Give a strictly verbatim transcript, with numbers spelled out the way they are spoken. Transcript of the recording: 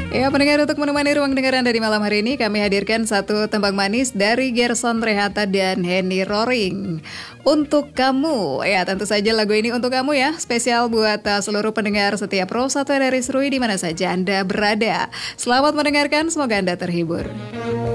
Ya, pendengar, untuk menemani ruang dengar Anda di malam hari ini, kami hadirkan satu tembang manis dari Gerson Rehata dan Henny Roring. Untuk kamu, ya tentu saja lagu ini untuk kamu ya. Spesial buat uh, seluruh pendengar setiap Pro satu R R I Serui di mana saja Anda berada. Selamat mendengarkan, semoga Anda terhibur.